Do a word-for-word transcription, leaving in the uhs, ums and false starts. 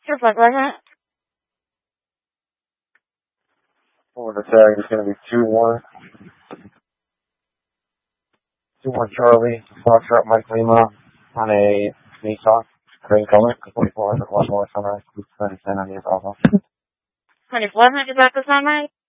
Sure, Flight Pleasant. Order tag is going to be two one. two one Charlie, Foxtrot Mike Lima on a Nissan, gray color, twenty-four hundred watt more sunrise, twenty-four hundred is back to sunrise.